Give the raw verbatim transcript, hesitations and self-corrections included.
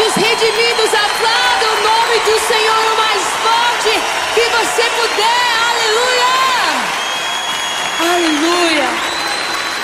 Os redimidos, aplauda o nome do Senhor o mais forte que você puder.